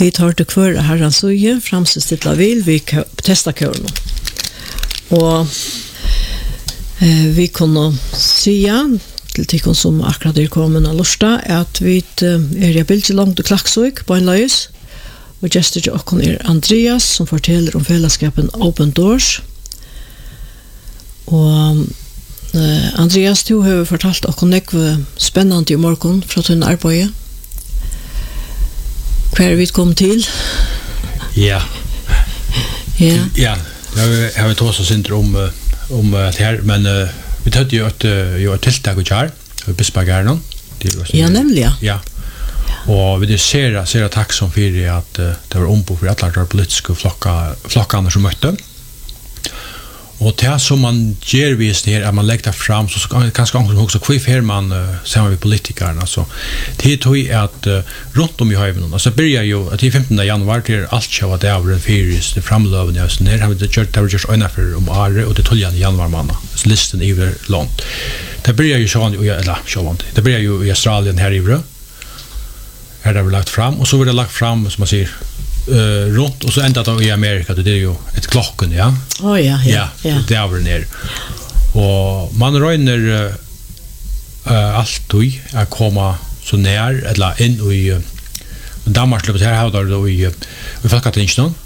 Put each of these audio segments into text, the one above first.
Vi tar til hver herrens øye, framstilt av vil, vi testa køren. Og vi kunne sige til tikkene som akkurat kommet av Lorsta, at vi i bildet langt og Klaksvik på en løys, og gestor til oss Andreas, som forteller om fellesskapen Open Doors. Og Andreas, du har fortalt oss noe spennende i morgen fra tunne arbeidet. Hva vi kom til? Ja. Jeg har tåst oss inte om det här, men vi tøtte jo et tiltak og kjær, i Bispagärden. Ja, nemlig, ja. Og vi ser takk som for at det var ombord for alle de politiske flokkene som møtte. Og det som man gjør vist her, at man legger det fram, så kanskje også huske hvorfor man sammen med politikerne. Altså, det tror jeg at rundt om i høyven, altså det begynner jo at i 15. januar til alt kjøver det av den fyris, det framløvende av sånn her, har vi gjort øynefor om året, og det 12. januar-mannen, så listen i lånt. Det begynner jo sånn, det begynner jo i Australien her i Vrø, her det vi lagt fram, og så var det lagt fram, som man sier, runt och så ända då i Amerika det är ju ett klockan ja. Ja. Det är ner. Och man röner allt att komma så när eller in i Danmark det här har då i Folketinget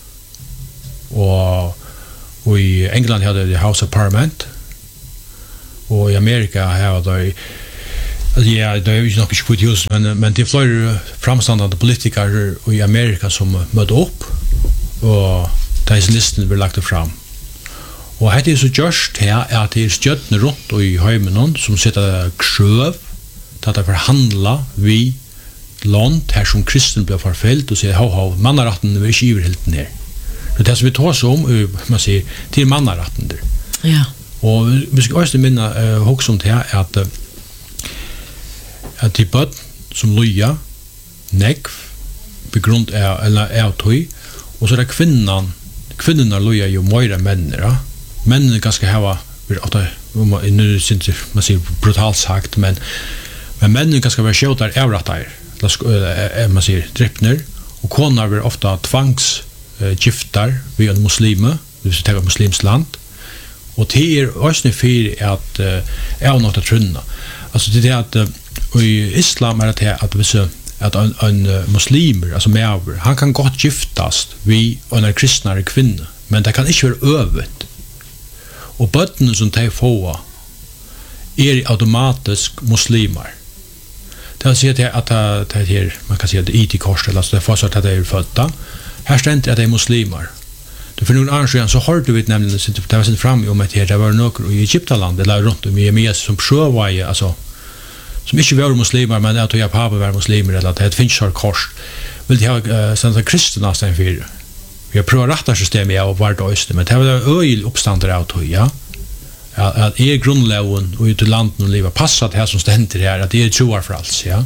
och i England hade det House of Parliament och i Amerika har då ja, det är ju nog inte just men det flyr framstående politiker i Amerika som mötte upp och dessa listan blir lagt fram. Och det är så just här att det är stjärnor runt och i hemmen som sätter kröv att förhandla vi land här som kristen blir förfällt och säger ha mannarätten vi är helt ner. Det som vi tar så om man säger till mannarätten där. Ja. Och vi ska också minna också om det här att de bøtt som loja nekv begrunnt av tøy og så det kvinnorna loja jo mer mennene mennene ganske hava nu synes man sier brutalt sagt men mennene ganske være skjøtar avrattar man sier drippner og konar vil ofta tvangsgiftar vi en muslime hvis vi tenker muslims land og det også fyrir at avnått trunna altså det at och i islam är det att en muslimer alltså med han kan gott giftas vi en kristnare kvinna men det kan inte vara övet och bötten som de får är automatiskt muslimer det säger att det här man kan säga det IT-kors eller så det får så att det är födda här står inte att det är muslimer det för någon annan så har du vet nämligen det var sen fram om att det var några i Egyptaland eller runt om i Jemes som prövar alltså som inte var muslimer men att jag pappa var muslimer eller att det finns har kors vill ha såna kristna sen för vi har provat rätta system jag var då just men det var öl uppståndare av tog ja att är grundlagen och ut i landet och leva passat här som ständer här att det är troar för alls ja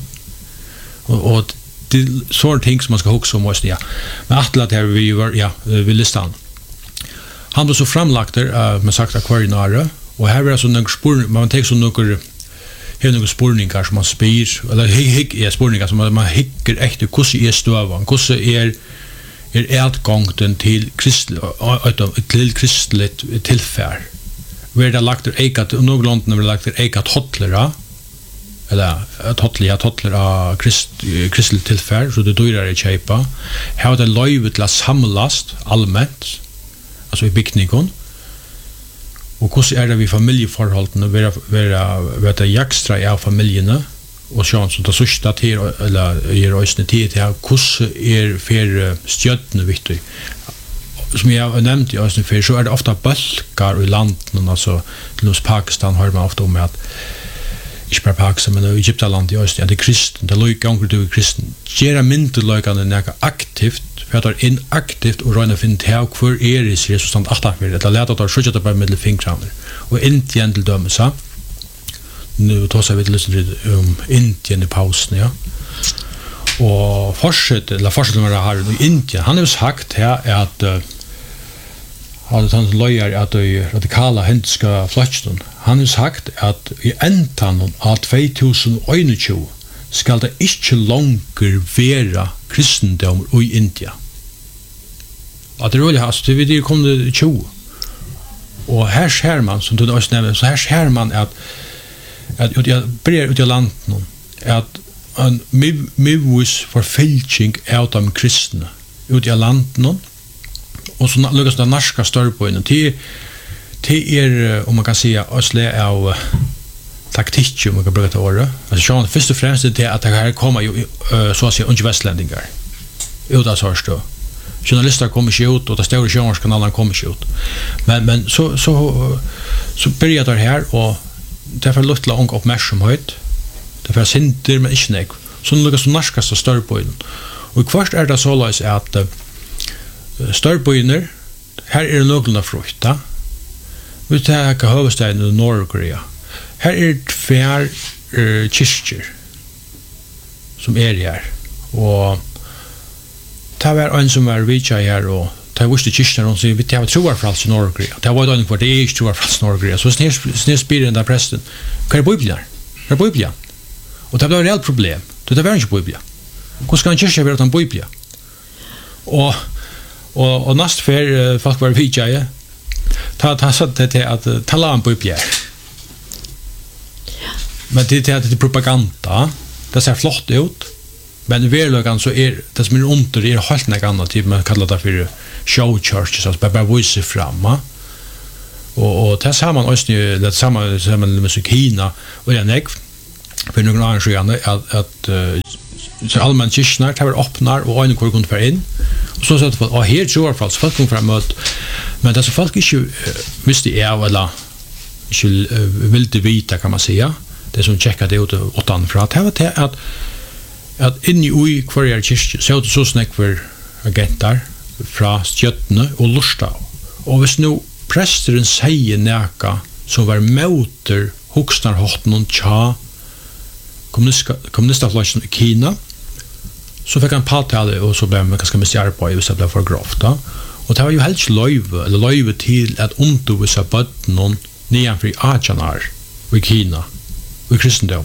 och det sånt ting som man ska huxa om måste ja men att här vi var ja vi listan han var så framlagt där med sagt akvarionare och här är så några spår man tar så några några spårningar som man spyr eller är spårningar som man hickar echt hur är stövan hur är utgången till kristligt tillfär where det lagt ekat några landen har lagt ekat hotlera eller hotlera kristligt tillfär så det dyrar i köpa har det löjvet la samlast allmänt alltså i byggningen och hur är det vi familjeforholden vara det jagstra av familjerna och så som det sista till eller ger oss tid till hur för stjärnor viktigt som jag har nämnt i östen för så är det ofta bulkar i landen alltså till Pakistan har man ofta om att inte bara Pakistan men i Egyptaland i östen det kristen det lojka gånger du kristen gera myndelökande näka aktivt för att inaktivt och röna finna till för Jesus stand 8 för det lät att skjuta på medelfingrarna och Indien till döma så nu tar vi till Indien i pausen ja och fortsätter med det här i Indien han har sagt här att hade han lojar att det radikala händiska flöchten han har sagt att i ändan av 2021 skal det ikke langer være kristendom i India. Att det roliga alltså det kom det 20. Och här ser man som du också nämnde så här ser man att jag börjar ut i landet nu att en mivus förfälsching av de kristna ut i landet nu och så lyckas den norska störbojen till om man kan säga ösle av taktik om man kan bruka det ordet. Alltså så först och främst det att det här kommer ju så att säga ungevästlänningar ut av Sörstå. Journalister kommer inte ut och det stora journalisterna kommer inte ut. Men så börjar det här och därför luttla ung uppmärksamhet. Därför sinter men inte nek. Så nu lyckas de norskaste störbojen. Och först det så att störbojener här det någorlunda frukta. Vi tar huvudstaden i Nordkorea. Här tvär kyrkor som här. Och det var en som var vidtja her, og det var ikke kyrkene, og sier, vi har troarfrals i Norge. Det var en for det ikke troarfrals i Norge. Så snill spyrer den der presten, hva Bibelen her? Hva Bibelen? Og det var et reelt problem. Det var ikke Bibelen. Hvordan skal en kyrkje være uten Bibelen? Og næst før folk var vidtja, ta satt det til at tala om Bibelen her. Men det er til propaganda, det ser flott ut, men i verkligheten så det som under helt något annat typ man kallar det för show church så bara visa fram och det har man också det samma med Kina och det näck för några år sedan att så allmän kyrkor har öppnar och en kunde för in och så att och här tror jag fast folk kommer framåt men det så folk inte visste eller inte vill det vita kan man säga det som checkar det ut åt för att det var att inni ui kvarjar kyrkje så det så snäckver agentar fra stjøttene og lusta. Og hvis nu presteren sier næka som var møter hoksnarhotten tja kommunistaflasjen i Kina så fikk han påtale og så ble han ganske mistjær på hvis det ble for grovt. Og det var jo helst løyve til at undervisa bøtten nedanfor i Ajanar i Kina og i kristendom.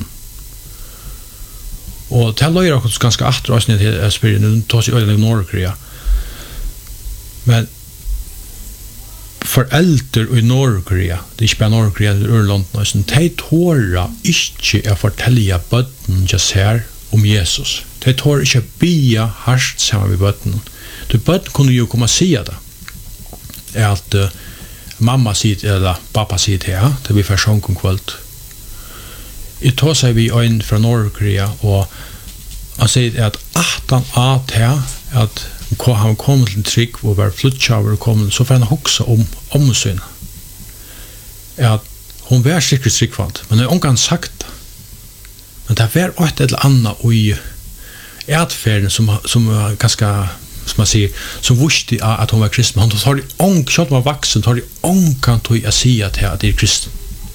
Og det løyer også ganske atter oss ned til Espirien, nu tar seg øyne i Nordkorea. Men foreldre i Nordkorea, det er ikke bare Nordkorea, det er Ørland, de tårer ikke å fortelle bøtten jeg ser om Jesus. De tårer ikke å bya hardt sammen med bøtten. Så bøtten kunne jo komme og si det. At mamma sier, eller pappa sier det her, det blir for sånn kvalt. I tog seg vi øyn fra Nordkorea og han sier at 18 at her at han kom til trygg og var flyttjaver og kom så får han hoksa om sin at hun var sikkert tryggvant men det er omgang sagt men det var et eller annet i atferden som ganske som man sier som visste at hun var kristen men hun tar det omgang selv om hun var vaksen tar det omgang til å si at det er kristen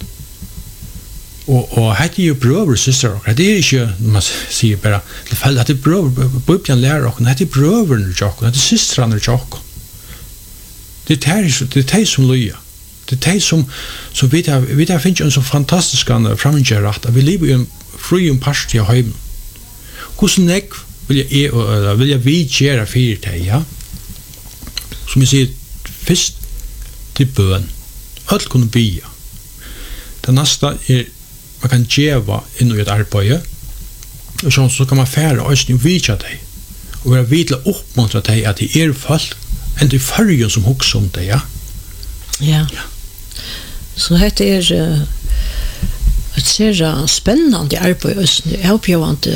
og hette jo brøver søster det er ikke man sier bare at det er brøver Bibelen lærer oss hette brøverne til hette søstrene til det er de som løyer det er de som vi har finnet en så fantastisk fremgjøret at vi lever i en fri parti av høyden hvordan vil jeg vidgjøre fire til som jeg sier først til bøn alt kunne bya det neste man kan djeva inn i et arbeid og så kan man fære og vidtja deg og være vidla oppmuntra deg at det er folk enn det fargen som hokser om deg ja. Så dette er et ser spennende arbeid det er oppgjøvende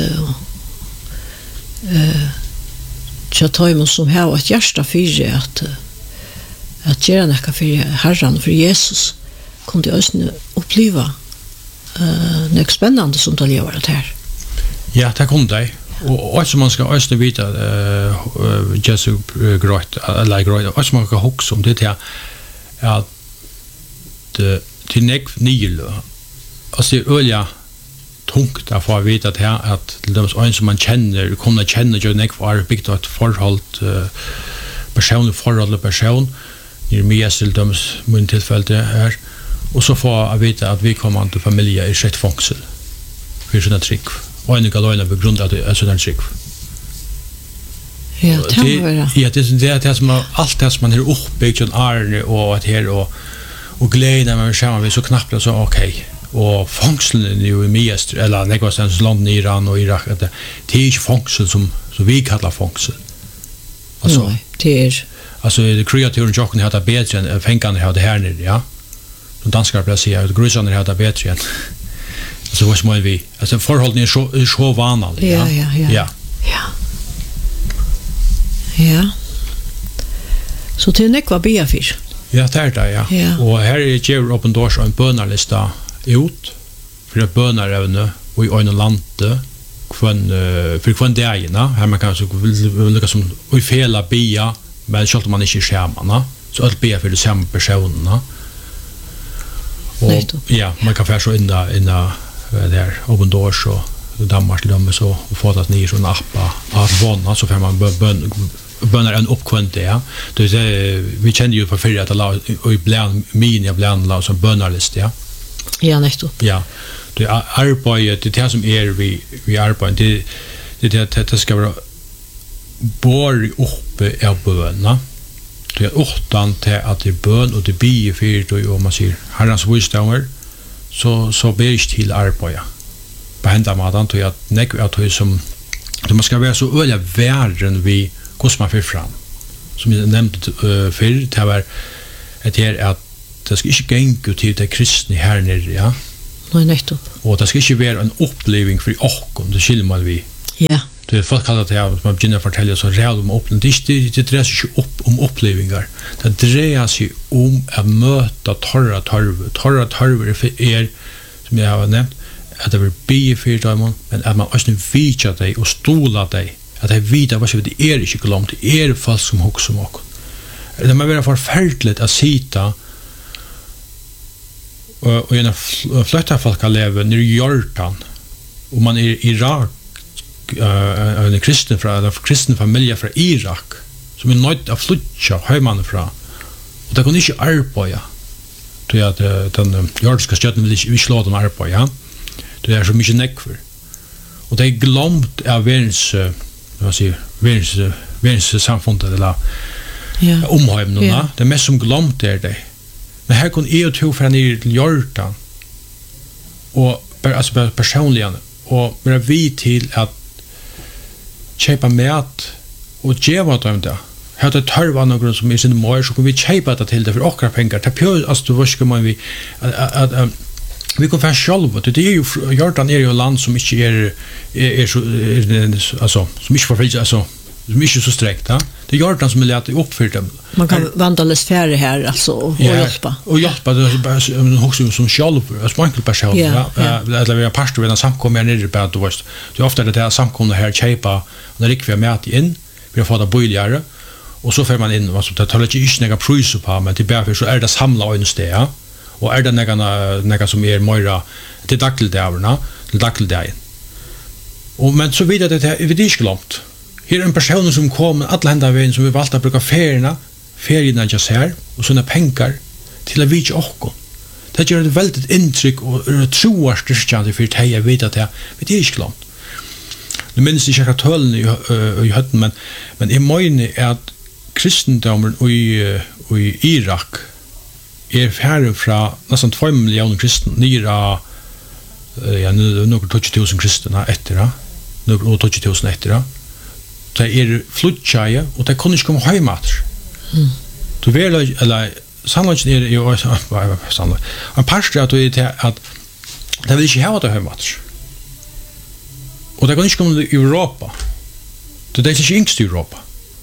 tja tøymen som har et hjärsta fyrir at gjøre nekka for Herren for Jesus kunne de oppleva det är spännande som det lever det här. Ja, det kom det. Och också man ska också veta Jesu gröt eller gröt. Också man ska hooks om det här att till neck nilo. Alltså det ölja tungt att få veta det här att det är en som man känner kommer att känna ju neck var byggt ett förhåll personligt förhåll person. I mer stilldoms mun tillfälle här. Och så får jag veta att vi kommer till familjer i rätt fångsel för sådana trick och en galöjna på grund av det är sådana trick Ja, det ja, det som allt det som man är uppbyggt och arne och att här och glädje man ser vi så knappt så okej. Och fångslen ju i mest eller någonstans London, Iran och Irak att det är inte fångsel som vi kallar fångsel. Alltså det alltså det kreaturen jocken hade bättre än fängarna hade här nere, ja. De danskar blir säga att grusarna hade bättre än. Så vad ska vi? Alltså förhållningen är så vanligt, ja. Ja. Så till nekva beafir. Ja, det, ja. Och här är Ger Open Doors en bönarlista ut för att bönarevne och i öjna lande för kvann dägina. Här man kan så lyckas som i fela bia, men själv man inte skärmarna. Så allt bia för de samma personerna. Och ja, man kan få så in där Open Doors och Danmark till dem så och få att ni så nappa att vana så får man bönar en uppkvant det. Vi kände ju på förra att la och ibland la som bönarlist, ja. Ja, nettopp. Ja. Det är arbetet, det som vi arbetar, det ska vara bor uppe av böna. Det är åttan till att det är bön och det blir för och man säger Herrans visdomar så ber jag till arbeta. På hända maten tror jag att nekv att som man ska vara så öliga värden vi hur man får fram. Som jag nämnde förr, det var att det ska inte gänga till det kristna här nere, ja. Nej, nettopp. Och det ska inte vara en upplevelse för oss, det skiljer man vi. Ja. Det är folk kallar det här, man begynner att fortälja så rädd om upplevelse. Det dreier sig inte om upplevelser. Det dreier sig om att möta torra tarver är, som jag har nämnt, att det vill bli för dem, men att man också vidjar dig och stolar dig. Att jeg vet at det er ikke glemt, det er folk som hokser om oss. Det må være forferdelig å sitte og en flyttefolk har levet nere i Jordan, og man er Irak, en kristen familie fra Irak, som er nødt til å flytte høymannen fra, og det kan ikke arbeide, til at den jordiske støtten vil ikke slå dem arbeide, ja. Det er så mye nekver. Og det er glemt av verdens vad säger världens samfundet eller omhöjmnorna. Det är mest som glömt det. Men här kan jag tog från ner till Jordan och alltså personligen och vara vid till att köpa mat och geva dem det. Här det törva några som är sin mor så kan vi köpa det till det för åkra pengar. Det är alltså vad ska man vi att vi kan få själva. Det är ju Jordan är ju land som inte är så alltså som inte förföljer alltså som inte så sträckt, ja. Det är Jordan som är lätt uppfyllt dem. Man kan vandales färre här alltså och hjälpa. Och hjälpa det bara också som själv som enkel person, ja. Eller vi har pastor vid en samkommer nere på det vart. Det är ofta det här samkomna här chepa när det kvar med in. Vi har fått det boiljare och så får man in vad som tar lite isnäga pris på men det bara så är det samla en sted, ja. Och är det några som är mera till dagligdagen. Och men så vidare det är det inte glömt. Här är en person som kommer alla hända vägen som vi valt att bruka ferierna just här och såna pengar till att visa oss. Det gör ett väldigt intryck och troar styrkande för att jag vet att det är inte glömt. Nu minns jag inte töllen i hötten men i möjligen är att kristendomen i Irak är färre från nästan 2 miljoner kristna nere några 20 000 kristna efter några 20 000 efter det är flutchaja och det kan inte komma hem att du vill eller sannolikt är det ju sannolikt en pastor att det vill inte ha det hem att och det kan inte komma till Europa det är inte yngst i Europa.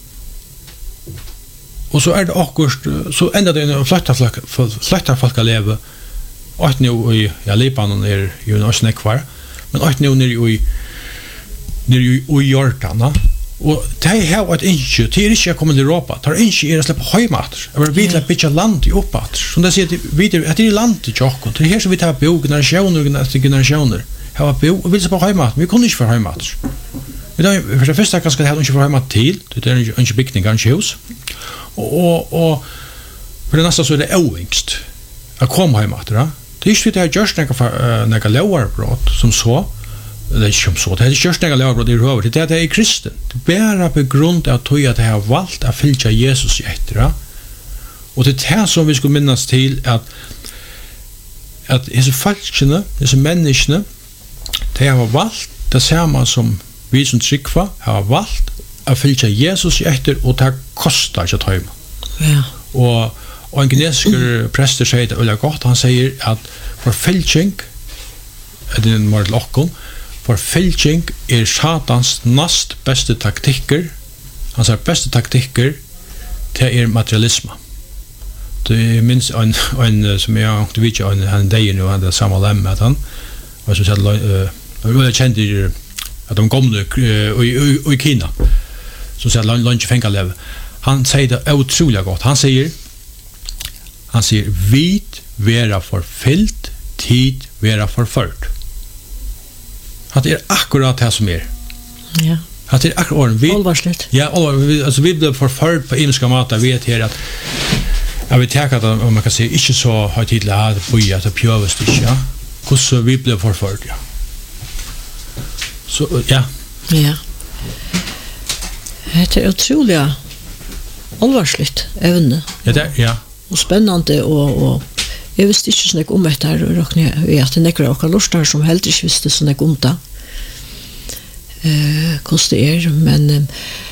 Och så är det akkurat så ända det en flyttar folk att leva och nu i Libanon är ju en snäckvar men och nu nere i Jordan och det har ett inche till inte kommer till Europa tar inte är släppa höjmat över vidla bitcha land i uppåt som det ser vidare att det är land i Jokko det här så vi tar bo generationer har bo och vill släppa höjmat vi kunde inte för höjmat vi för det första kanske det har inte för höjmat till det är inte byggning kanske hus och för det nästa så är det oängst att komma hem att det är inte det just några lower brott som så det är inte så. Det är körstänga lagbrott i röver. Det är kristen. Det är bara på grund av att jag har valt att följa Jesus i efter. Och det är det som vi skulle minnas till att dessa falskene, dessa människorna, de har valt det samma som vi som tryggva har valt att följa Jesus i efter och det kostar inte att ta hemma. Ja. Och en kinesisk präster säger det väldigt gott. Han säger att forfølging, det är en mordet lockon, forfølging är satans näst bästa taktiker. Han säger bästa taktiker till materialism. Det minns en som jag inte vet han dag nu han det samma lämma att han var så jag kände att de kom i Kina. Så så lunch fängalev. Han säger det otroligt gott. Han säger vid vera förfyllt, tid vera förfört. Att det är akkurat det som är. Ja. Att det är akkurat vi. Allvarsligt. Ja, alltså vi blev förfört på imska matar vet här att jag vet inte att om man kan säga inte så högtidligt att boja att pjövast inte, ja. Hur så vi blev förfört, ja. Så, ja. Ja. Det är otroligt allvarsligt ävne. Ja, det, ja. Och spännande och jag visste inte så mycket om det här och råkade jag att det är några lustar som helt inte visste så mycket om det. Hur det är, men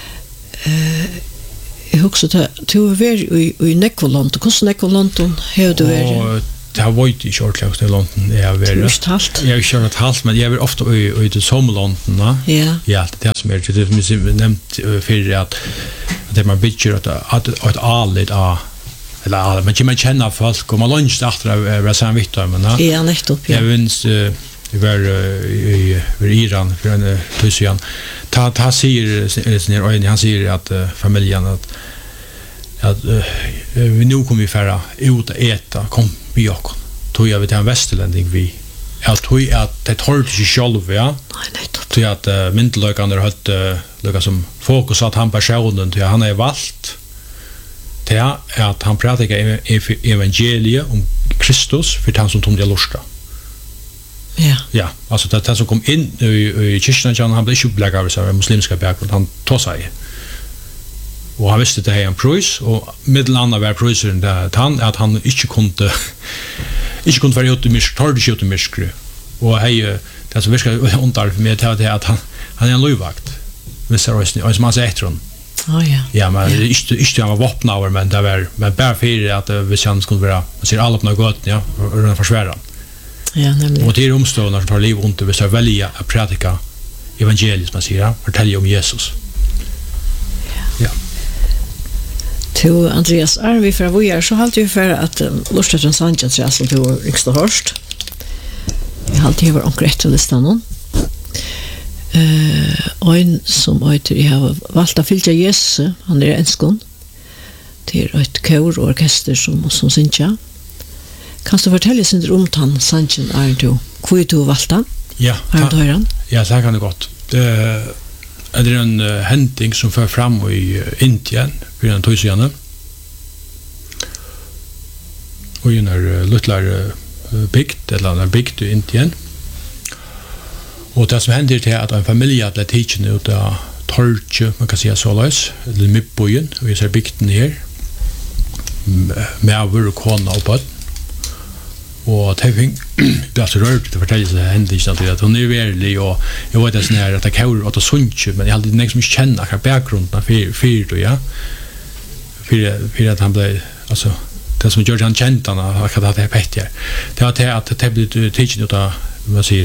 jag också att du är i Nekoland. Hur Nekoland har du varit? Det har varit i Kjortlags i London. Jag har kört halt, men jag är ofta i det sommerlanden. Ja. Ja, det som är det som nämnt för att det man bitcher att allt eller man känner folk och man lunch efter resan vittar men ja, nettopp. Ja. Jag vinst var i Iran för en tusian. Ta säger han säger att familjen att vi nu kommer vi färra ut att äta kom vi och tog jag vid en västerländing vi tog att det håller sig själv ja tog att myndlökan har hållit som fokus att han personen till han är valt till att han pratar evangeliet om Kristus för han som tog det lusta. Ja. Ja, alltså det som kom in i kyrkan han blev inte upplägg av sig muslimska bakgrund han tog sig. Och han visste det här en pröjs och mellan var pröjsen där att han inte kunde vara ute i mörskre. Och hej det som verkar ontar för mig det att han är en lövvakt. Visst är som han säger efter honom. Ja. Ja, men inte han var vapnauer men det var bara för att hvis han skulle vara man ser alla på något gott ja och den försväran. Ja, nämligen. Och det är omstående som tar liv runt hvis jag välja att predika evangeliet man säger fortälja om Jesus. Ja. Till Andreas vi för att vi så halt ju för att Lusteten Sanchez jag som du riksdag hörst. Jag har alltid varit omkring till listan. En som jag har valt att följa Jesus, han är enskon. Det är ett kör och orkester som synger. Kan du fortälja sin om han Sanchez är du? Hur du valt han? Ja. Ja, så kan det gott. Det är en händning som för fram i Indien för en tusiane. Och en luttlar byggt eller byggt i Indien. Och det som händer är att en familj blev tidsen ut av torche, man kan säga således, eller mittbojen, och vi ser bygden här, med vår kona och bøtt. Og det er så rørt til å fortelle seg hendelsen til at hun er verlig, og jeg vet sånn her at jeg kjører at det sunnkjøp, men jeg har alltid noen som ikke kjenner akkurat bakgrunnen for det, ja. For at han ble, altså, det som gjør han kjent han, akkurat at det er pett her. Det var til at det ble tidsen ut av, hva sier,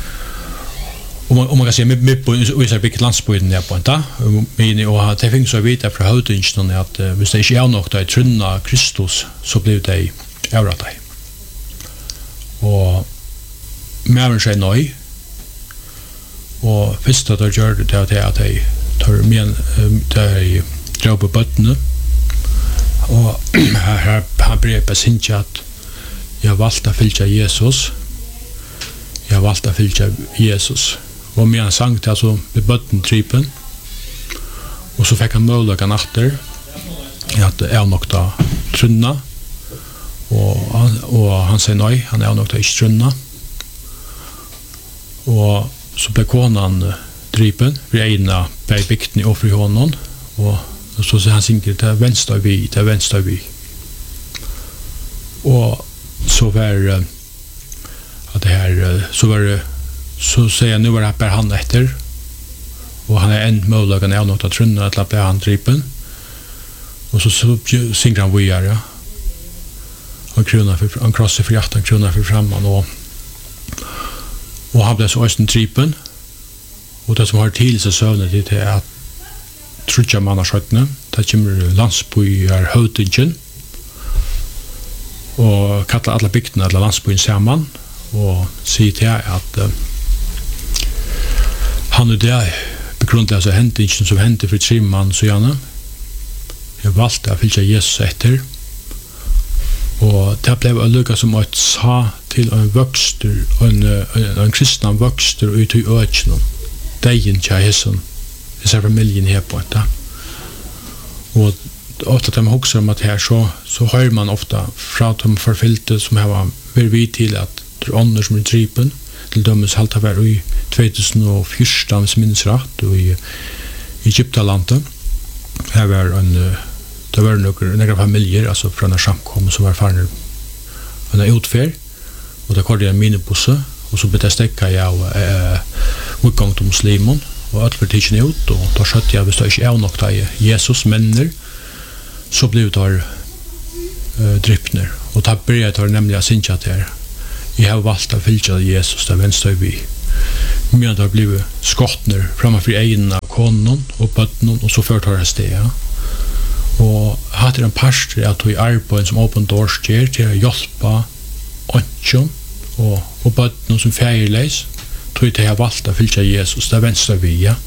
om man kan säga med på vissa byggt landsbygden där på inte men och det finns så vita från höjdingen att hvis det inte är nog att trunna Kristus så blir det överratt dig. Och mer sig nöj och först att gör det att jag tar men där drar på botten och här blir på sin chat jag valt att följa Jesus. Jag valt att följa Jesus. Och med en sang till alltså med bötten-tripen. Och så fick han möjligheten efter att det är nog att trunna. Och han säger nej, han är nog att inte trunna. Och så blev konan dripen, vi ena bei bygden i offer i honom, og så han synger til venstre vi. Og så var at det her, så sier jeg, nu var det bare han etter, og han en måløkken av noe av trunnet, at ble han dripen, og så synger han videre, han krosser for hjertet, han kroner for fremman, og han ble så også dripen, og det som har til seg søvnet til er at trutja mann av skjøttene, det kommer landsbyer høvdingen, og kallar alla bygdene eller landsbyen saman, og sier til at han der begrunnet altså hendingen som hendte for 3 mann så gjerne, jeg valgte å fylke Jesus etter, og det ble lukket som et sa til en vokster, en kristne vokster ut i økene, degen til hessen, disse familien her på det. Og ofta de huxar om at her så hører man ofta fra de forfylte som har vært vidt til at det er ånder som er dripen, til dømes halvt av i 2014 hvis minnes rett og i Egyptalandet. Her var det var noen familier altså fra en samkommet som var farne en utferd, og det kallte jeg en minibusse, og så ble det stekket jeg av utgang til muslimen, og alt var tidsen ut, og da skjøtte jeg hvis det ikke er nok da Jesus menner, så blev det drypner, og da började det nämligen att synka till jag har valt att fylja Jesus där vänster vi. Men det har blivit skottner framför egen av konen och bötten och så förtar det steg. Och hade en pastor att vi arbetar som Open Doors ger till att hjälpa åndsjön och bötten som färgleis tror jag har valt att fylja Jesus där vänster vi. Ja.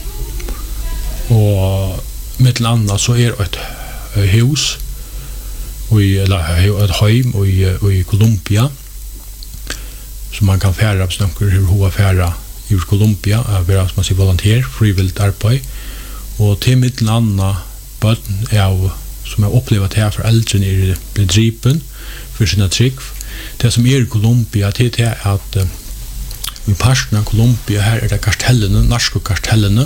Och med annat så är ett hus eller ett heim i Colombia som man kan färra på snackar hur hoa färra i Colombia vara som man säger volontär frivilligt arbete och till mitt landa barn är som jag upplevt här för äldre är blir dripen för sina trick det som är i Colombia det är att i parten av Colombia här är det kartellerna norska kartellerna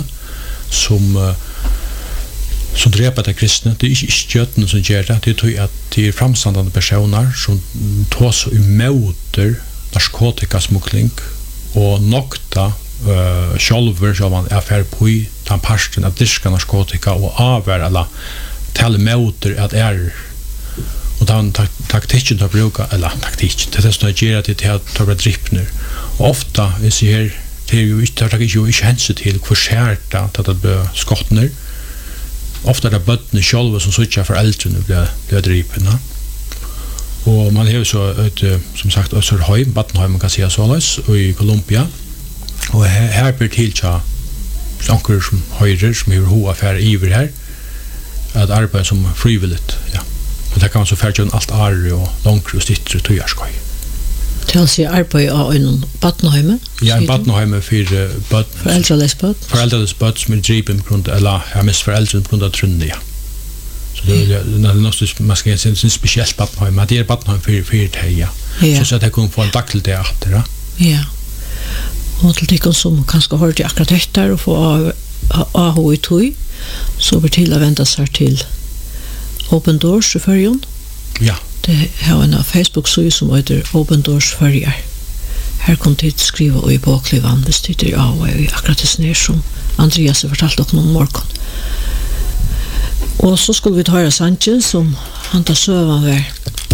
som dreper de kristne, det er ikke kjøttene som gjør det, det er at det er framstandende personer som tar så imøter narkotikasmukling og nokta sjálfur som man er ferdig på i den parten av dirska narkotika og avver eller tale imøter at og den taktikken til å bruke, eller taktikken, det er som det gjør at det er til å bli drippner. Og ofta, jeg sier, det er jo ikke hensyn til hvor skjert det blir skottner, ofta det bøttene själva som sitter foreldrene blir dripene. Og man har så som sagt også heim, Battenheim man kan si såleis, i Colombia. Og her blir tilkja anker som høyrer, som har hoa affære iver her, at arbeid som frivilligt, ja. Og det kan man så færdig alt are og langre og stittre tøyarskøy. Til å si arbeid av en Battenheim? Ja, en Battenheim for bøtten. Foreldreles bøtt? Foreldreles bøtt som er dripen på grunn av, eller jeg har mist foreldren på grunn av trunnet, ja. Så det er noe man skal si en spesiell Battenheim, men det er Battenheim for det, ja. Så det kan få en dag til det etter, ja. Ja. Og til de som kanskje har hørt akkurat etter og få AH i tog, så blir til å vende seg til Open Doors i Førjen. Ja. Det har en Facebook-side som heter Open Doors Førjer. Her kom tid skriva i baklivan hvis det er av og akkurat det sned som Andreas har fortalt dere noen morgen. Og så skulle vi ta høre Sanchez som han tar søvann ved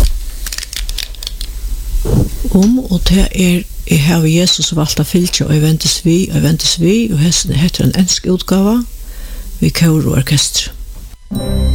og det er jeg har Jesus valgt å fylke og jeg ventes vi og hesten heter en ensk utgave vi kører orkester.